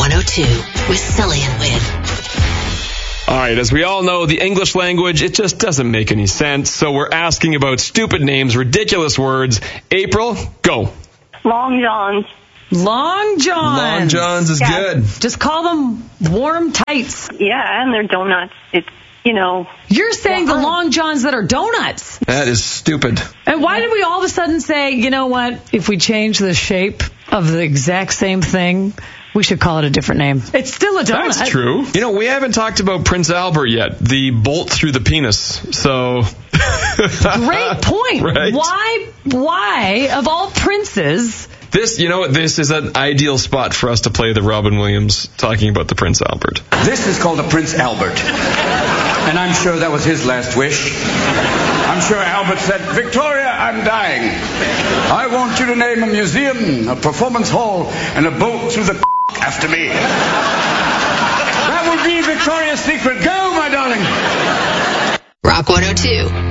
102 with Sully and Win. All right, as we all know, the English language, it just doesn't make any sense. So we're asking about stupid names, ridiculous words. April, go. Long Johns. Long Johns. Long Johns is good. Just call them warm tights. Yeah, and they're donuts. It's, You're saying the Long Johns that are donuts. That is stupid. And why did we all of a sudden say, you know what, if we change the shape of the exact same thing, we should call it a different name? It's still a donut. That's true. We haven't talked about Prince Albert yet, the bolt through the penis. So great point. Right? Why, of all princes... This is an ideal spot for us to play the Robin Williams talking about the Prince Albert. This is called a Prince Albert. And I'm sure that was his last wish. I'm sure Albert said, Victoria, I'm dying. I want you to name a museum, a performance hall, and a boat through the after me. That will be Victoria's Secret. Go, my darling. Rock 102.